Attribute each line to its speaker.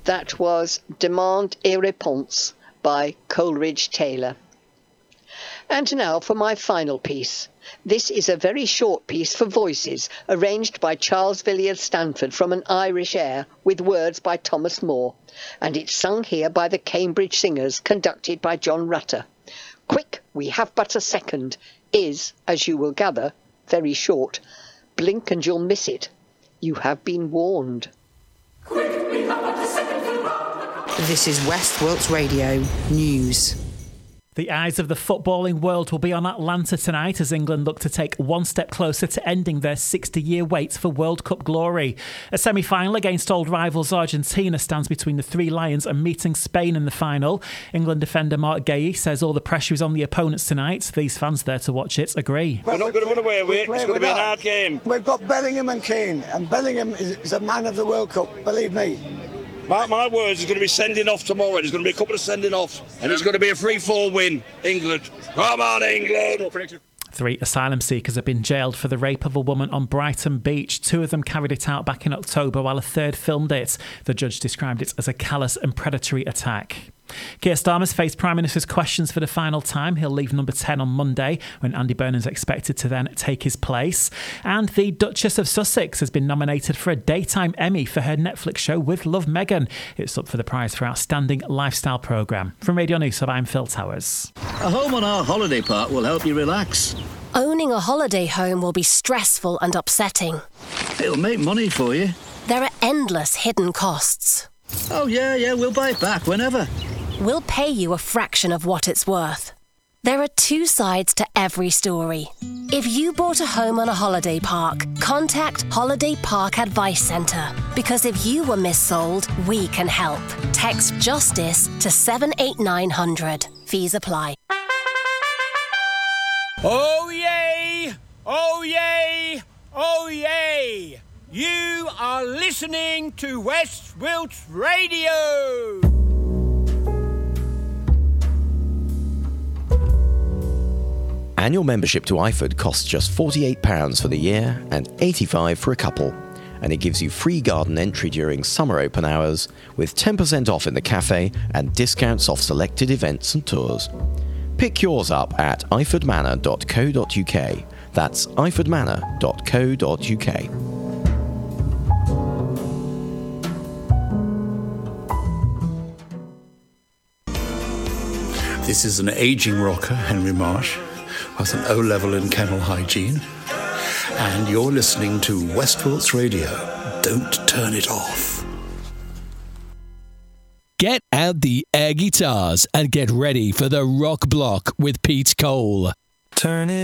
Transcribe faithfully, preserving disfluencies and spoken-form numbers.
Speaker 1: That was Demand et Réponse by Coleridge Taylor. And now for my final piece. This is a very short piece for voices, arranged by Charles Villiers Stanford from an Irish air, with words by Thomas Moore, and it's sung here by the Cambridge Singers, conducted by John Rutter. Quick, we have but a second is, as you will gather, very short. Blink and you'll miss it. You have been warned.
Speaker 2: Quick, we have but a second.
Speaker 3: This is West Wilts Radio News.
Speaker 4: The eyes of the footballing world will be on Atlanta tonight as England look to take one step closer to ending their sixty-year wait for World Cup glory. A semi-final against old rivals Argentina stands between the Three Lions and meeting Spain in the final. England defender Mark Gahey says all the pressure is on the opponents tonight. These fans there to watch it agree.
Speaker 5: We're not going to run away with it. It's going to be an hard game.
Speaker 6: We've got Bellingham and Kane, and Bellingham is, is a man of the World Cup, believe me.
Speaker 5: Mark my words, he's going to be sending off tomorrow. There's going to be a couple of sending offs, and it's going to be a free-fall win. England. Come on, England!
Speaker 4: Three asylum seekers have been jailed for the rape of a woman on Brighton Beach. Two of them carried it out back in October, while a third filmed it. The judge described it as a callous and predatory attack. Keir Starmer's faced Prime Minister's questions for the final time. He'll leave number ten on Monday, when Andy Burnham's expected to then take his place. And the Duchess of Sussex has been nominated for a Daytime Emmy for her Netflix show With Love Meghan. It's up for the prize for Outstanding Lifestyle Programme. From Radio News, I'm Phil Towers.
Speaker 7: A home on our holiday park will help you relax.
Speaker 8: Owning a holiday home will be stressful and upsetting.
Speaker 7: It'll make money for you.
Speaker 8: There are endless hidden costs.
Speaker 7: Oh, yeah, yeah, we'll buy it back whenever.
Speaker 8: We'll pay you a fraction of what it's worth. There are two sides to every story. If you bought a home on a holiday park, contact Holiday Park Advice Centre. Because if you were missold, we can help. Text JUSTICE to seven eight nine hundred. Fees apply.
Speaker 9: Oh yay! Oh yay! Oh yay! You are listening to West Wilts Radio!
Speaker 10: Annual membership to I F O D costs just forty-eight pounds for the year and eighty-five pounds for a couple. And it gives you free garden entry during summer open hours with ten percent off in the cafe and discounts off selected events and tours. Pick yours up at iford manor dot co dot uk. That's iford manor dot co dot uk.
Speaker 11: This is an ageing rocker, Henry Marsh, with an O-level in kennel hygiene. And you're listening to West Wilts Radio. Don't turn it off.
Speaker 12: Get out the air guitars and get ready for the rock block with Pete Cole.
Speaker 13: Turn it